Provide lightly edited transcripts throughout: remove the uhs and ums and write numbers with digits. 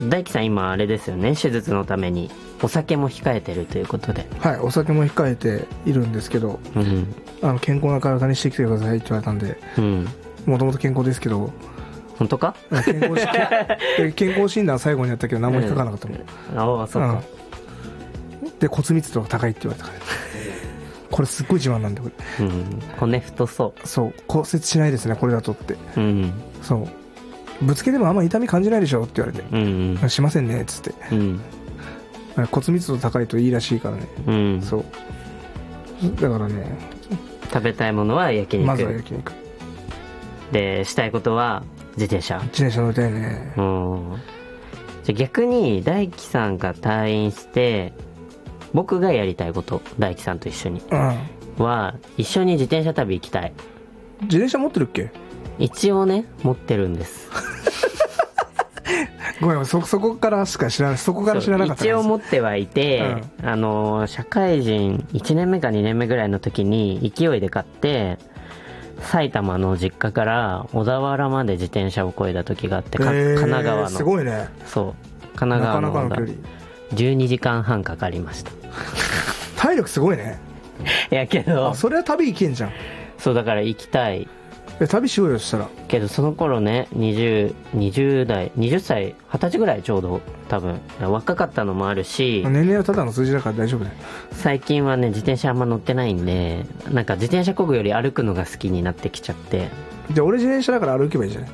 大輝さん今あれですよね、手術のためにお酒も控えてるということで。 はい、お酒も控えているんですけど、 うん、 健康な体にしてきてくださいって言われたんで、もともと健康ですけど。 本当か？ 健康診断最後にやったけど何も引っかからなかったもん。 ああ、そうか。 で骨密度が高いって言われたからこれすっごい自慢なんでこれ、 骨太そう。 そう、骨折しないですねこれだとって、そうぶつけてもあんま痛み感じないでしょって言われて、しませんねっつって、骨密度高いといいらしいからね、そうだからね、 食べたいものは焼肉、 まずは焼肉で、したいことは自転車乗りたいね。 じゃ逆に大輝さんが退院して僕がやりたいこと、大輝さんと一緒に、は一緒に自転車旅行きたい。 自転車持ってるっけ？ 一応ね、持ってるんですごめん、そこからしか知らない、そこから知らなかった。 一応持ってはいて、社会人1年目か2年目ぐらいの時に勢いで買って、埼玉の実家から小田原まで自転車を漕いだ時があって、神奈川の。すごいね。 そう。神奈川のなかなかの距離。 12時間半かかりました。 体力すごいね。 いやけど。 それは旅行けんじゃん。 そう、だから行きたい。 旅しようよ、したら。 けどその頃ね、20歳、20歳ぐらいちょうど、多分。若かったのもあるし。 年齢はただの数字だから大丈夫だよ。 最近はね、自転車あんま乗ってないんで、なんか自転車漕ぐより歩くのが好きになってきちゃって。 じゃあ俺自転車だから歩けばいいじゃない。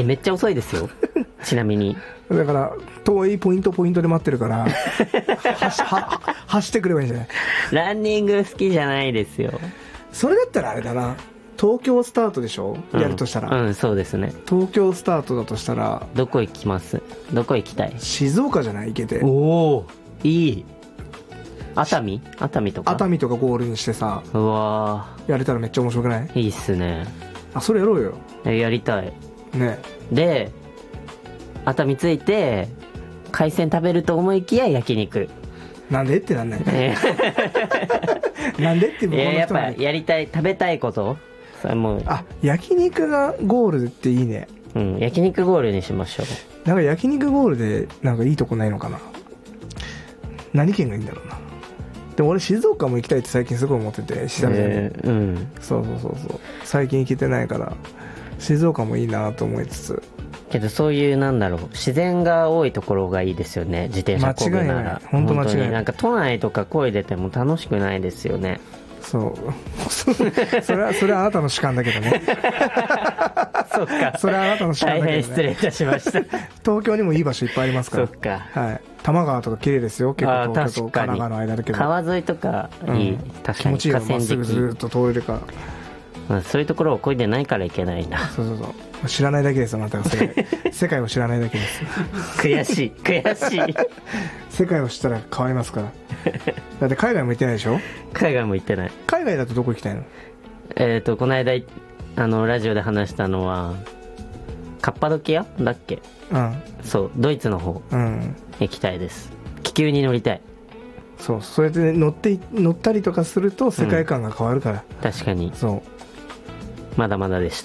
めっちゃ遅いですよ。ちなみに。 だから、遠いポイントで待ってるから、走ってくればいいんじゃない。 ランニング好きじゃないですよ。 それだったらあれだな。東京スタートでしょ、やるとしたら。 そうですね。 東京スタートだとしたら。 どこ行きます？どこ行きたい？ 静岡じゃない？行けて。 おお、いい。熱海とか？ 熱海とかゴールにしてさ。 うわやれたらめっちゃ面白くない？ いいっすね。 それやろうよ。 やりたい。 ね。 で、熱海着いて、海鮮食べると思いきや焼肉。 なんでってなんないなんでって向こうの人なんで。 やっぱやりたい、食べたいこともう焼肉がゴールっていいね。 焼肉ゴールにしましょう。 なんか焼肉ゴールでなんかいいとこないのかな。何県がいいんだろうな。でも俺静岡も行きたいって最近すごい思ってて、久々に。そう最近行けてないから静岡もいいなと思いつつ。 けどそういう自然が多いところがいいですよね、自転車漕ぐなら。 間違いない、本当間違いない。 なんか都内とか漕いでても楽しくないですよね。 それはあなたの主観だけどねそっか、 それはあなたの主観だけどね。 大変失礼いたしました東京にもいい場所いっぱいありますから。 そっか、 はい、多摩川とか綺麗ですよ、結構東京と神奈川の間だけど。 川沿いとかいい、確かに気持ちいいよ、まっすぐずっと通れるから。 そういうところを漕いでないからいけないんだ。 そう知らないだけです、あなたが世界を知らないだけです悔しい世界を知ったら変わりますからだって海外も行ってないでしょ。 海外も行ってない。 海外だとどこ行きたいの？ この間ラジオで話したのはカッパドキアだっけ。そう、ドイツの方、行きたいです。気球に乗りたい。 それで、乗ったりとかすると世界観が変わるから、 確かに。まだまだでした。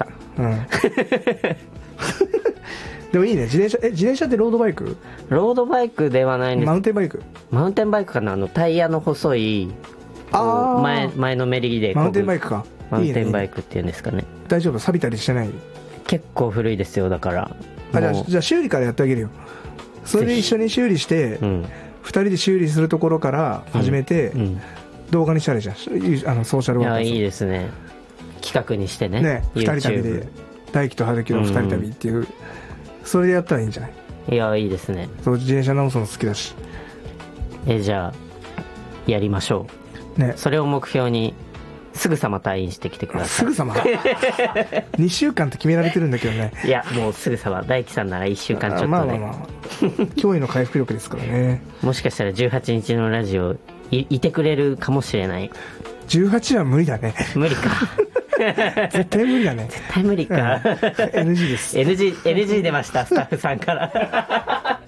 でもいいね、自転車ってロードバイク？ ロードバイクではないんです。 マウンテンバイク？ マウンテンバイクかな。タイヤの細い前のめりでマウンテンバイクか。 マウンテンバイクっていうんですかね。 大丈夫？錆びたりしてない？ 結構古いですよ、だから。 じゃあ修理からやってあげるよ。それで一緒に修理して、2人で修理するところから始めて、動画にしたらいいじゃん、ソーシャルワーク。 いいですね、企画にしてね。 2人旅で、大輝と春樹の2人旅っていう、それでやったらいいんじゃない？いや、いいですね。 自転車直すの好きだし。 じゃあやりましょうね。それを目標にすぐさま退院してきてください。 すぐさま2週間って決められてるんだけどね。 いや、もうすぐさま。大輝さんなら1週間ちょっとね。 驚異の回復力ですからね。 もしかしたら18日のラジオ いてくれるかもしれない。 18は無理だね。 無理か絶対無理だね。 絶対無理か、 NG です。 NG 出ました、スタッフさんから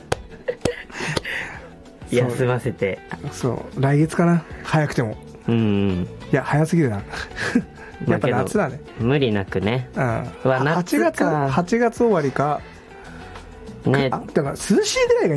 休ませて。 来月かな、早くても。いや、早すぎるなやっぱ夏だね。 無理なくね。 8月終わりかね、 だから涼しいぐらいが